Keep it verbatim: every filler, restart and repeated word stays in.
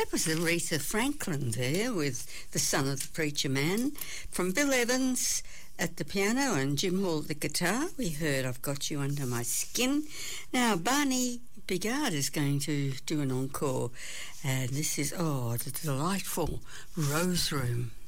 That was Aretha Franklin there with The Son of the Preacher Man. From Bill Evans at the piano and Jim Hall at the guitar, we heard I've Got You Under My Skin. Now, Barney Bigard is going to do an encore, and this is, oh, the delightful Rose Room.